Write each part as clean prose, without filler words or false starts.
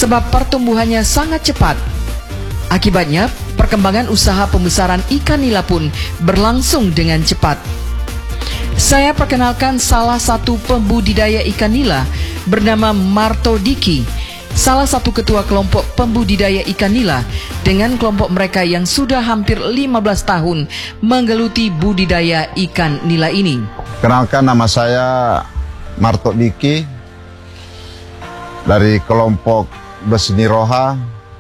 sebab pertumbuhannya sangat cepat. Akibatnya, perkembangan usaha pembesaran ikan nila pun berlangsung dengan cepat. Saya perkenalkan salah satu pembudidaya ikan nila bernama Marto Diki, salah satu ketua kelompok pembudidaya ikan nila dengan kelompok mereka yang sudah hampir 15 tahun menggeluti budidaya ikan nila ini. Kenalkan, nama saya Marto Diki dari kelompok Besni Roha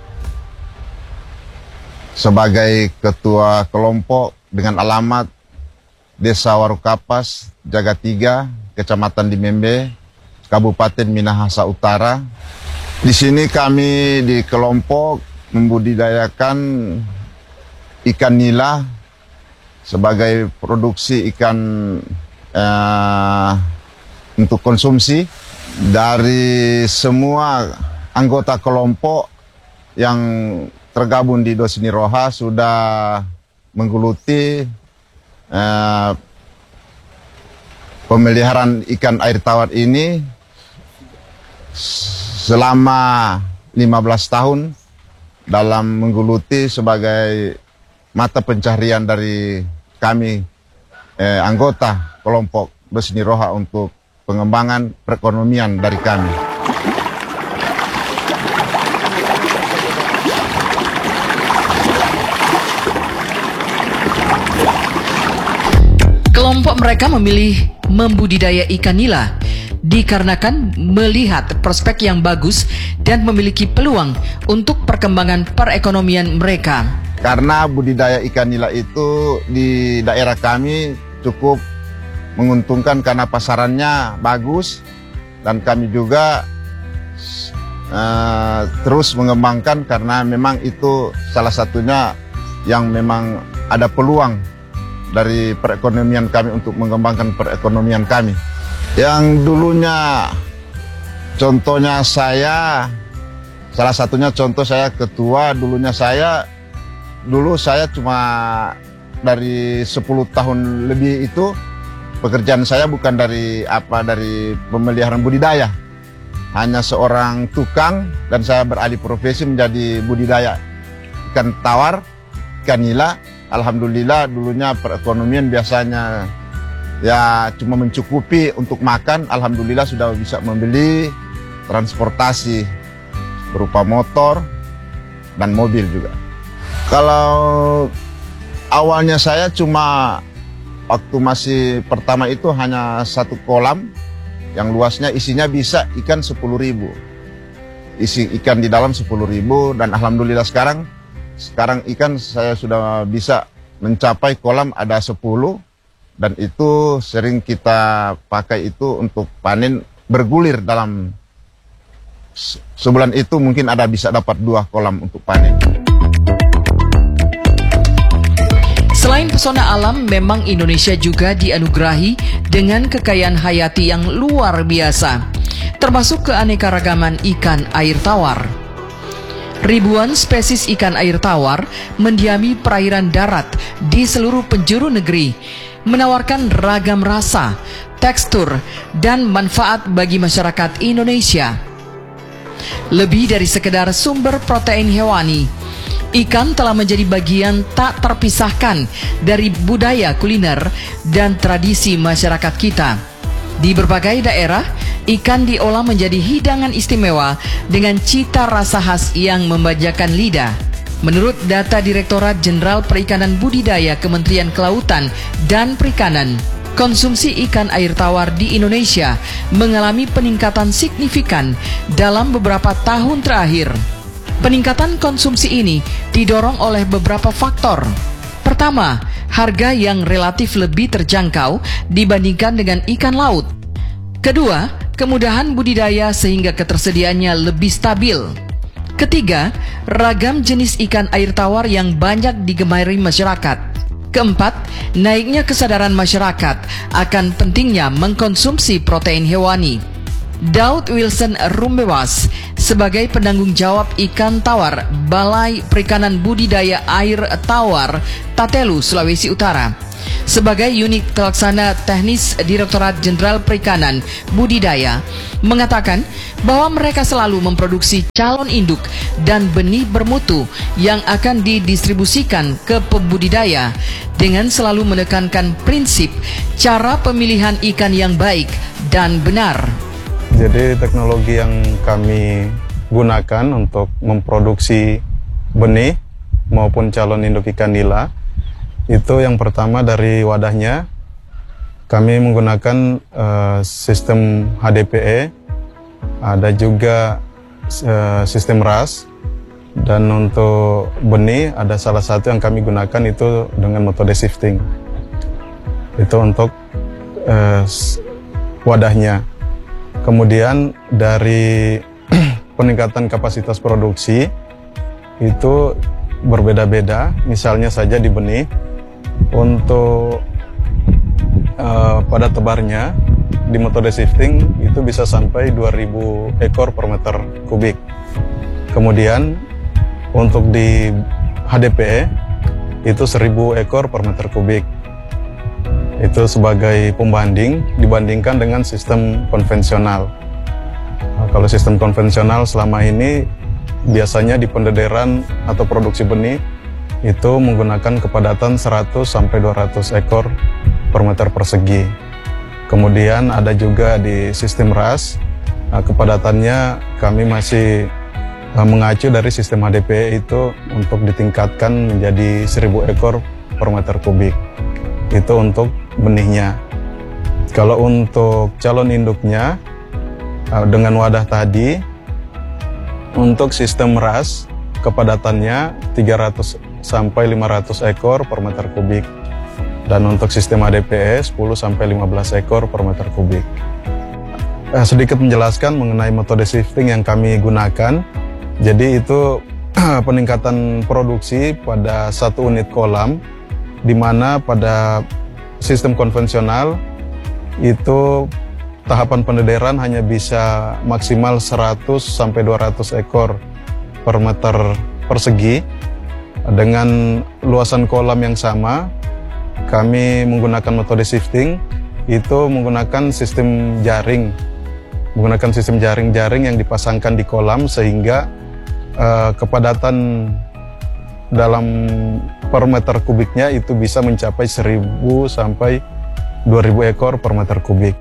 sebagai ketua kelompok dengan alamat Desa Warukapas, Jaga 3, Kecamatan Dimembe, Kabupaten Minahasa Utara. Di sini kami di kelompok membudidayakan ikan nila sebagai produksi ikan untuk konsumsi. Dari semua anggota kelompok yang tergabung di Besni Roha sudah menggeluti pemeliharaan ikan air tawar ini selama 15 tahun dalam menggeluti sebagai mata pencaharian dari kami anggota kelompok Besni Roha untuk pengembangan perekonomian dari kami. Kelompok mereka memilih membudidaya ikan nila dikarenakan melihat prospek yang bagus dan memiliki peluang untuk perkembangan perekonomian mereka. Karena budidaya ikan nila itu di daerah kami cukup menguntungkan karena pasarannya bagus, dan kami juga terus mengembangkan karena memang itu salah satunya yang memang ada peluang dari perekonomian kami untuk mengembangkan perekonomian kami. Yang dulunya contohnya saya, salah satunya contoh saya ketua, dulu saya cuma dari 10 tahun lebih itu pekerjaan saya bukan dari pemeliharaan budidaya, hanya seorang tukang, dan saya beralih profesi menjadi budidaya ikan tawar, ikan nila. Alhamdulillah dulunya perekonomian biasanya ya cuma mencukupi untuk makan. Alhamdulillah sudah bisa membeli transportasi berupa motor dan mobil juga. Kalau awalnya saya cuma waktu masih pertama itu hanya satu kolam yang luasnya isinya bisa ikan 10.000. Isi ikan di dalam 10.000, dan alhamdulillah sekarang ikan saya sudah bisa mencapai kolam ada 10, dan itu sering kita pakai itu untuk panen bergulir. Dalam sebulan itu mungkin bisa dapat 2 kolam untuk panen. Selain pesona alam, memang Indonesia juga dianugerahi dengan kekayaan hayati yang luar biasa, termasuk keanekaragaman ikan air tawar. Ribuan spesies ikan air tawar mendiami perairan darat di seluruh penjuru negeri, menawarkan ragam rasa, tekstur, dan manfaat bagi masyarakat Indonesia. Lebih dari sekedar sumber protein hewani, ikan telah menjadi bagian tak terpisahkan dari budaya kuliner dan tradisi masyarakat kita. Di berbagai daerah, ikan diolah menjadi hidangan istimewa dengan cita rasa khas yang memanjakan lidah. Menurut data Direktorat Jenderal Perikanan Budidaya Kementerian Kelautan dan Perikanan, konsumsi ikan air tawar di Indonesia mengalami peningkatan signifikan dalam beberapa tahun terakhir. Peningkatan konsumsi ini didorong oleh beberapa faktor. Pertama, harga yang relatif lebih terjangkau dibandingkan dengan ikan laut. Kedua, kemudahan budidaya sehingga ketersediaannya lebih stabil. Ketiga, ragam jenis ikan air tawar yang banyak digemari masyarakat. Keempat, naiknya kesadaran masyarakat akan pentingnya mengkonsumsi protein hewani. Daud Wilson Rumbewas sebagai penanggung jawab ikan tawar Balai Perikanan Budidaya Air Tawar Tatelu, Sulawesi Utara, sebagai unit pelaksana teknis Direktorat Jenderal Perikanan Budidaya, mengatakan bahwa mereka selalu memproduksi calon induk dan benih bermutu yang akan didistribusikan ke pembudidaya dengan selalu menekankan prinsip cara pemilihan ikan yang baik dan benar. Jadi teknologi yang kami gunakan untuk memproduksi benih maupun calon induk ikan nila, itu yang pertama dari wadahnya kami menggunakan sistem HDPE, ada juga sistem RAS, dan untuk benih ada salah satu yang kami gunakan itu dengan metode shifting. Itu untuk wadahnya. Kemudian dari peningkatan kapasitas produksi itu berbeda-beda, misalnya saja di benih. Untuk pada tebarnya di metode shifting itu bisa sampai 2000 ekor per meter kubik. Kemudian untuk di HDPE itu 1000 ekor per meter kubik. Itu sebagai pembanding dibandingkan dengan sistem konvensional. Nah, kalau sistem konvensional selama ini biasanya di pendederan atau produksi benih itu menggunakan kepadatan 100 sampai 200 ekor per meter persegi. Kemudian ada juga di sistem RAS, kepadatannya kami masih mengacu dari sistem HDPE itu untuk ditingkatkan menjadi 1000 ekor per meter kubik. Itu untuk benihnya. Kalau untuk calon induknya dengan wadah tadi, untuk sistem RAS kepadatannya 300 sampai 500 ekor per meter kubik, dan untuk sistem HDPE 10 sampai 15 ekor per meter kubik. Sedikit menjelaskan mengenai metode shifting yang kami gunakan. Jadi itu peningkatan produksi pada satu unit kolam, di mana pada sistem konvensional itu tahapan pendederan hanya bisa maksimal 100 sampai 200 ekor per meter persegi. Dengan luasan kolam yang sama, kami menggunakan metode shifting, itu menggunakan sistem jaring. Menggunakan sistem jaring-jaring yang dipasangkan di kolam sehingga kepadatan dalam per meter kubiknya itu bisa mencapai 1000 sampai 2000 ekor per meter kubik.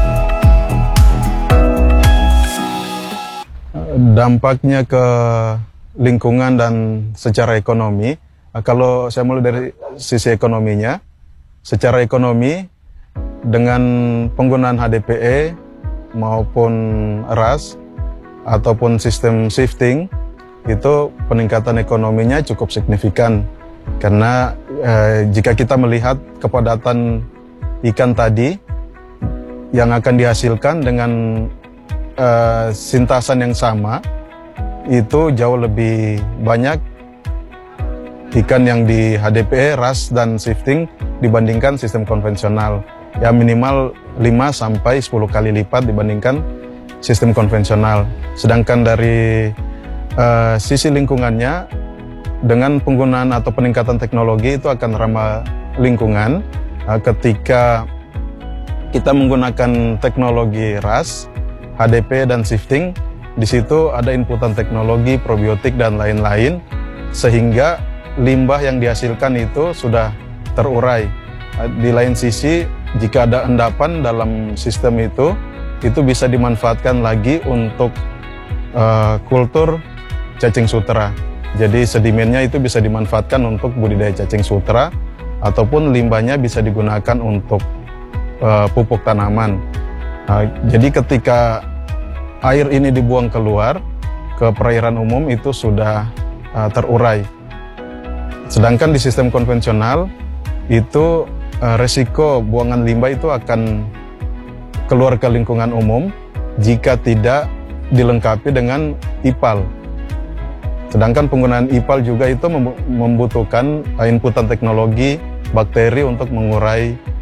Dampaknya ke lingkungan dan secara ekonomi, kalau saya mulai dari sisi ekonominya, secara ekonomi dengan penggunaan HDPE maupun RAS ataupun sistem shifting, itu peningkatan ekonominya cukup signifikan. Karena jika kita melihat kepadatan ikan tadi yang akan dihasilkan dengan sintasan yang sama, itu jauh lebih banyak ikan yang di HDPE, RAS, dan shifting dibandingkan sistem konvensional. Ya minimal 5 sampai 10 kali lipat dibandingkan sistem konvensional. Sedangkan dari sisi lingkungannya, dengan penggunaan atau peningkatan teknologi itu akan ramah lingkungan. Ketika kita menggunakan teknologi RAS, HDP, dan shifting, di situ ada inputan teknologi, probiotik, dan lain-lain, sehingga limbah yang dihasilkan itu sudah terurai. Di lain sisi, jika ada endapan dalam sistem itu bisa dimanfaatkan lagi untuk kultur cacing sutra. Jadi sedimennya itu bisa dimanfaatkan untuk budidaya cacing sutra, ataupun limbahnya bisa digunakan untuk pupuk tanaman. Jadi ketika air ini dibuang keluar ke perairan umum itu sudah terurai. Sedangkan di sistem konvensional itu resiko buangan limbah itu akan keluar ke lingkungan umum jika tidak dilengkapi dengan IPAL. Sedangkan penggunaan IPAL juga itu membutuhkan inputan teknologi bakteri untuk mengurai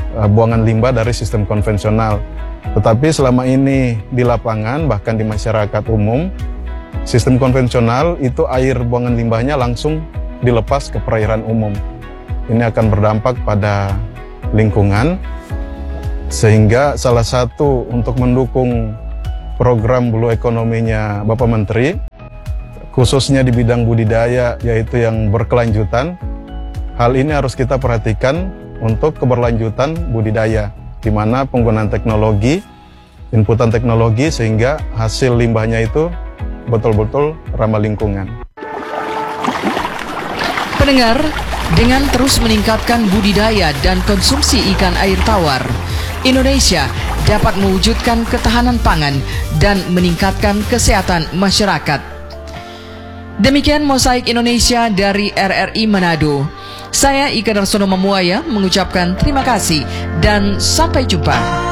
buangan limbah dari sistem konvensional. Tetapi selama ini di lapangan, bahkan di masyarakat umum, sistem konvensional itu air buangan limbahnya langsung dilepas ke perairan umum. Ini akan berdampak pada lingkungan, sehingga salah satu untuk mendukung program Blue Economy-nya Bapak Menteri, khususnya di bidang budidaya, yaitu yang berkelanjutan, hal ini harus kita perhatikan untuk keberlanjutan budidaya, di mana penggunaan teknologi, inputan teknologi, sehingga hasil limbahnya itu betul-betul ramah lingkungan. Pendengar, dengan terus meningkatkan budidaya dan konsumsi ikan air tawar, Indonesia dapat mewujudkan ketahanan pangan dan meningkatkan kesehatan masyarakat. Demikian Mosaik Indonesia dari RRI Manado. Saya Ika Darsono Mamuaya mengucapkan terima kasih dan sampai jumpa.